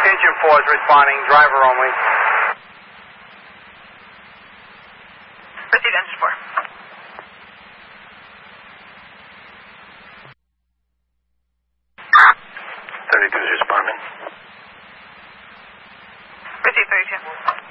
Pigeon 4 is responding, driver only. Proceed, engine 4. Is responding. Proceed, 32.